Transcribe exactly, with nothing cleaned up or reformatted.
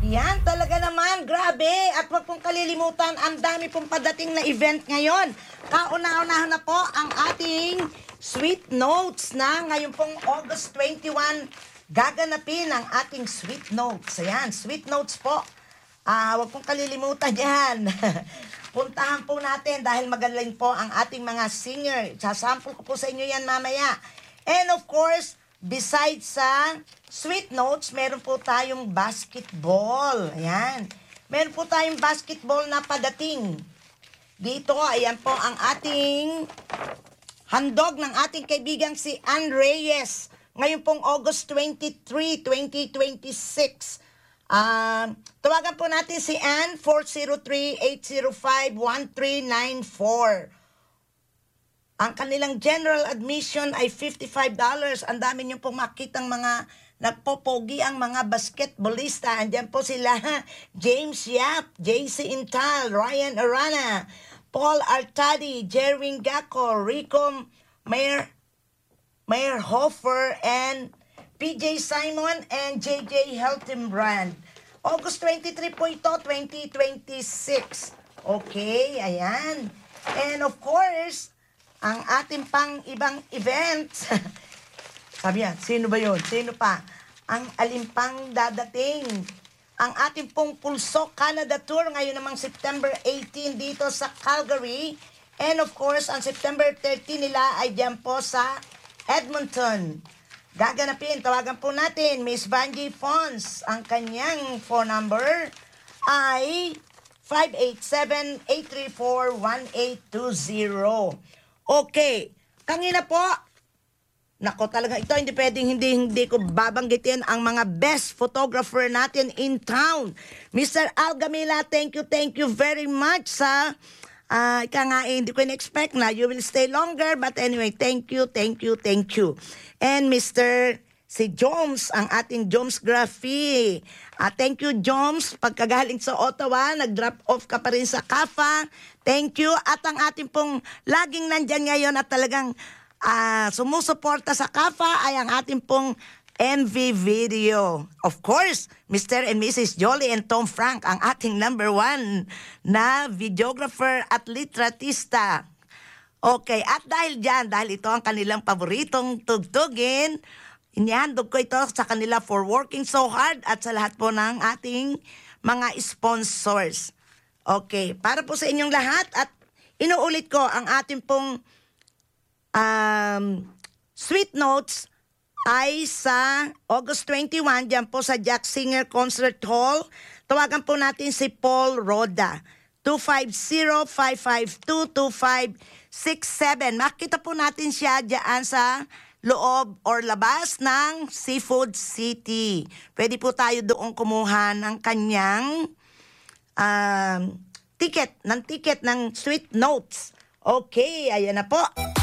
Yan, talaga naman, grabe. At huwag pong kalilimutan, ang dami pong padating na event ngayon. Kauna-unahan na po ang ating Sweet Notes na ngayon pong August twenty-one, gaganapin ang ating Sweet Notes. Ayan, Sweet Notes po. Ah, huwag pong kalilimutan yan. Puntahan po natin dahil magaling po ang ating mga singer. Sasample ko po sa inyo yan mamaya. And of course, besides sa Sweet Notes, meron po tayong basketball. Ayan. Meron po tayong basketball na padating. Dito, ayan po ang ating handog ng ating kaibigang si Ann Reyes. Ngayon pong August twenty-three, twenty twenty-six. Uh, tawagan po natin si Ann, four zero three, eight zero five, one three nine four. Ang kanilang general admission ay fifty-five dollars. Ang dami niyo pong makitang mga nagpopogi ang mga basketballista. Andiyan po sila, James Yap, J C Intal, Ryan Arana, Paul Artadi, Jerwin Gacco, Rico Mayer, Meyerhofer, and P J Simon and J J Heltenbrand. August twenty-three po ito, twenty twenty-six. Okay, ayan. And of course, ang ating pang ibang events. Sabi yan, sino ba yun? Sino pa? Ang alimpang dadating. Ang ating pong Pulso Canada Tour ngayon namang September eighteen dito sa Calgary. And of course, ang September thirteen nila ay dyan po sa Edmonton. Gaganapin, tawagan po natin, Miss Vanjie Fons. Ang kanyang phone number ay five eight seven, eight three four, one eight two zero. Okay, kanina po, nako talaga ito, hindi pwedeng hindi, hindi ko babanggitin ang mga best photographer natin in town. Mister Al Gamila, thank you, thank you very much sa, uh, ika nga eh, hindi ko in-expect na you will stay longer, but anyway, thank you, thank you, thank you. And Mister si Joms, ang ating Joms Graphy. Uh, thank you, Joms. Pagkagaling sa Ottawa, nag-drop off ka pa rin sa C A F A. Thank you. At ang ating pong laging nandyan ngayon at talagang uh, sumusuporta sa C A F A ay ang ating pong M V Video. Of course, Mister and Missus Jolie and Tom Frank, ang ating number one na videographer at litratista. Okay, at dahil dyan, dahil ito ang kanilang paboritong tugtugin, inihandog ko ito sa kanila for working so hard at sa lahat po ng ating mga sponsors. Okay, para po sa inyong lahat at inuulit ko ang ating pong um, Sweet Notes ay sa August twenty-one, dyan po sa Jack Singer Concert Hall. Tawagan po natin si Paul Roda. two five zero, five five two, two five six seven. Makita po natin siya dyan sa loob or labas ng Seafood City. Pwede po tayo doon kumuha ng kanyang um, ticket, ng ticket ng Sweet Notes. Okay, ayan na po.